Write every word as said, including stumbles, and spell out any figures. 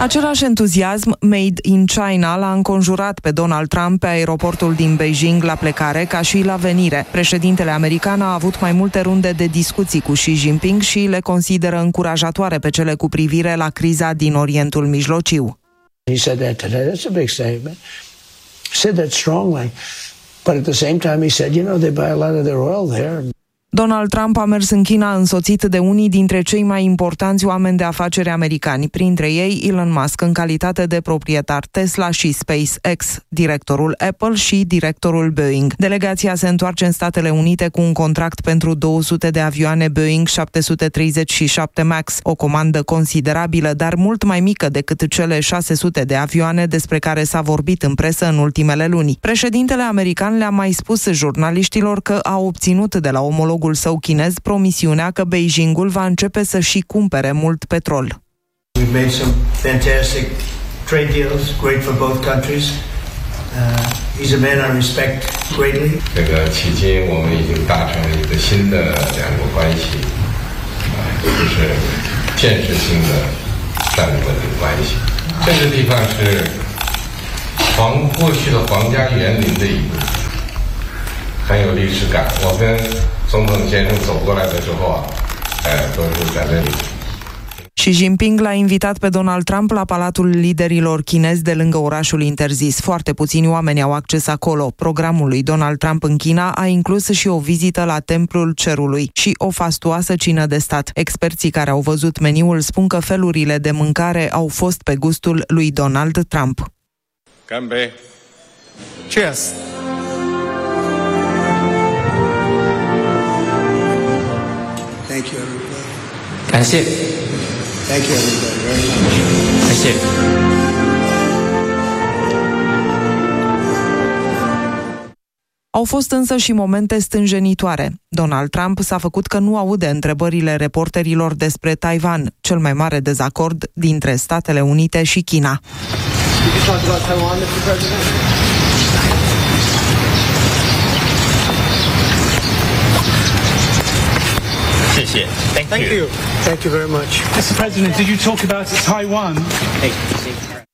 Același entuziasm made in China l-a înconjurat pe Donald Trump pe aeroportul din Beijing la plecare ca și la venire. Președintele american a avut mai multe runde de discuții cu Xi Jinping și le consideră încurajatoare pe cele cu privire la criza din Orientul Mijlociu. He said that today. That's a big statement. He said that strongly. But at the same time he said, you know, they buy a lot of their oil there. Donald Trump a mers în China însoțit de unii dintre cei mai importanți oameni de afaceri americani, printre ei Elon Musk în calitate de proprietar Tesla și SpaceX, directorul Apple și directorul Boeing. Delegația se întoarce în Statele Unite cu un contract pentru două sute de avioane Boeing șapte sute treizeci și șapte MAX, o comandă considerabilă, dar mult mai mică decât cele șase sute de avioane despre care s-a vorbit în presă în ultimele luni. Președintele american le-a mai spus jurnaliștilor că a obținut de la omologul său chinez promisiunea că Beijingul va începe să și cumpere mult petrol. We've made some fantastic trade deals, great for both countries. Uh, he's a man I respect greatly. 这个迄今我们已经达成了一个新的两国关系，啊，就是建设性的战略稳定关系。这个地方是皇过去的皇家园林的一部分，很有历史感。我跟总统先生走过来的时候啊，哎，都是在那里。 Xi Jinping l-a invitat pe Donald Trump la Palatul Liderilor Chinezi de lângă orașul interzis. Foarte puțini oameni au acces acolo. Programul lui Donald Trump în China a inclus și o vizită la Templul Cerului și o fastuoasă cină de stat. Experții care au văzut meniul spun că felurile de mâncare au fost pe gustul lui Donald Trump. Ganbei. Cheers. Thank you, everybody. 感谢 Thank you, everybody, very much. 感谢 Au fost însă și momente stânjenitoare. Donald Trump s-a făcut că nu aude întrebările reporterilor despre Taiwan, cel mai mare dezacord dintre Statele Unite și China. Did you talk about Taiwan, mister President? Thank you. Thank you. Thank you very much. Mister President, did you talk about Taiwan?